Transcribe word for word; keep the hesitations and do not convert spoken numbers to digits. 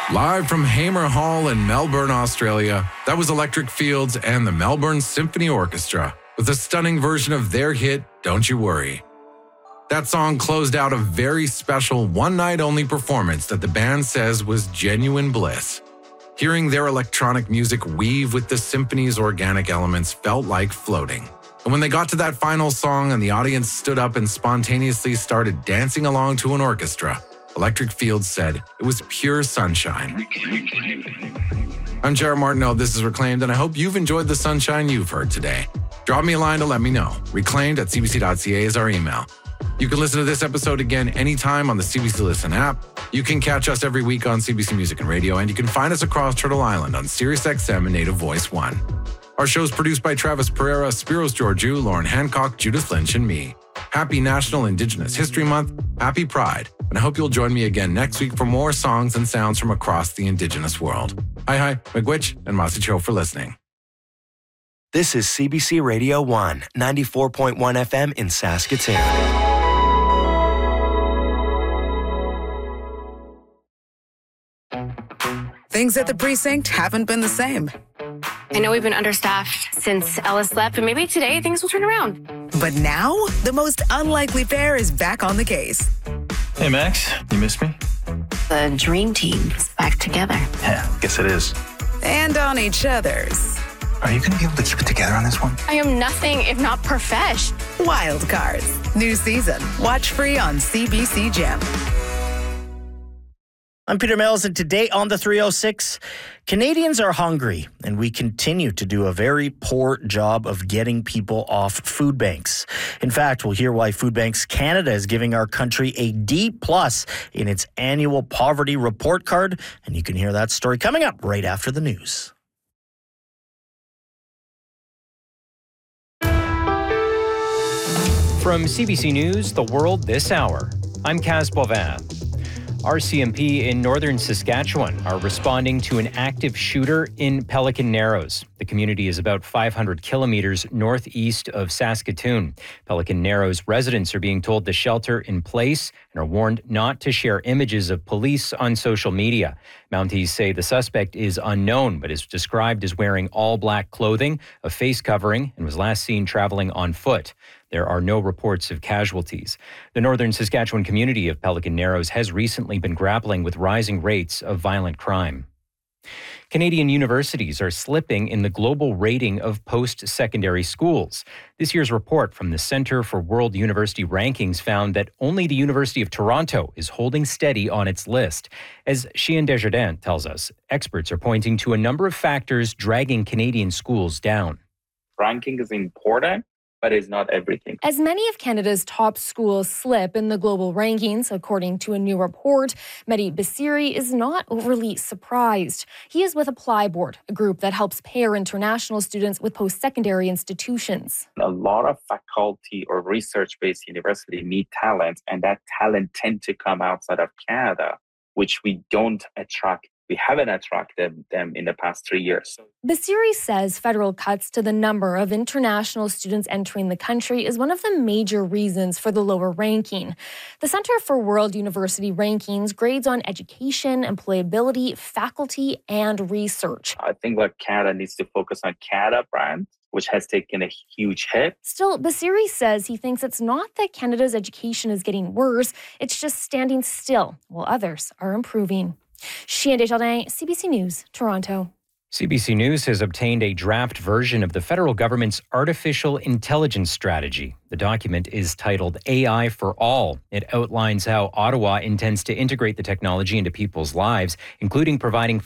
Live from Hamer Hall in Melbourne, Australia, that was Electric Fields and the Melbourne Symphony Orchestra with a stunning version of their hit, Don't You Worry. That song closed out a very special one-night-only performance that the band says was genuine bliss. Hearing their electronic music weave with the symphony's organic elements felt like floating. And when they got to that final song and the audience stood up and spontaneously started dancing along to an orchestra, Electric Fields said it was pure sunshine. I'm Jared Martineau. This is Reclaimed, and I hope you've enjoyed the sunshine you've heard today. Drop me a line to let me know. Reclaimed at c b c dot c a is our email. You can listen to this episode again anytime on the C B C Listen app. You can catch us every week on C B C Music and Radio, and you can find us across Turtle Island on Sirius X M and Native Voice one. Our show is produced by Travis Pereira, Spiros Georgiou, Lauren Hancock, Judith Lynch, and me. Happy National Indigenous History Month. Happy Pride. And I hope you'll join me again next week for more songs and sounds from across the Indigenous world. Hi, hi, Miigwech, and Masicho for listening. This is C B C Radio one, ninety-four point one F M in Saskatoon. Things at the precinct haven't been the same. I know we've been understaffed since Ellis left, but maybe today things will turn around. But now, the most unlikely pair is back on the case. Hey, Max, you missed me? The dream team is back together. Yeah, guess it is. And on each other's. Are you going to be able to keep it together on this one? I am nothing if not profesh. Wild Cards. New season. Watch free on C B C Gem. I'm Peter Mills, and today on the three oh six, Canadians are hungry, and we continue to do a very poor job of getting people off food banks. In fact, we'll hear why Food Banks Canada is giving our country a D plus in its annual poverty report card, and you can hear that story coming up right after the news. From C B C News, The World This Hour, I'm Kaz Bovin. R C M P in northern Saskatchewan are responding to an active shooter in Pelican Narrows. The community is about five hundred kilometers northeast of Saskatoon. Pelican Narrows residents are being told to shelter in place and are warned not to share images of police on social media. Mounties say the suspect is unknown, but is described as wearing all black clothing, a face covering, and was last seen traveling on foot. There are no reports of casualties. The northern Saskatchewan community of Pelican Narrows has recently been grappling with rising rates of violent crime. Canadian universities are slipping in the global rating of post-secondary schools. This year's report from the Centre for World University Rankings found that only the University of Toronto is holding steady on its list. As Chien Desjardins tells us, experts are pointing to a number of factors dragging Canadian schools down. Ranking is important, but it's not everything. As many of Canada's top schools slip in the global rankings, according to a new report, Mehdi Basiri is not overly surprised. He is with Apply Board, a group that helps pair international students with post-secondary institutions. A lot of faculty or research-based university need talent, and that talent tend to come outside of Canada, which we don't attract. We haven't attracted them in the past three years. Basiri says federal cuts to the number of international students entering the country is one of the major reasons for the lower ranking. The Centre for World University Rankings grades on education, employability, faculty, and research. I think like Canada needs to focus on Canada brand, which has taken a huge hit. Still, Basiri says he thinks it's not that Canada's education is getting worse, it's just standing still, while others are improving. Chien Desjardins, C B C News, Toronto. C B C News has obtained a draft version of the federal government's artificial intelligence strategy. The document is titled A I for All. It outlines how Ottawa intends to integrate the technology into people's lives, including providing